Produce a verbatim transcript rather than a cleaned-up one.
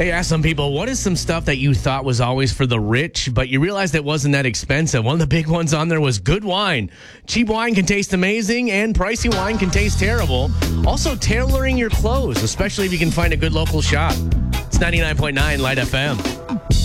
Hey, ask some people, what is some stuff that you thought was always for the rich, but you realized it wasn't that expensive? One of the big ones on there was good wine. Cheap wine can taste amazing, and pricey wine can taste terrible. Also, tailoring your clothes, especially if you can find a good local shop. It's ninety-nine point nine Light F M.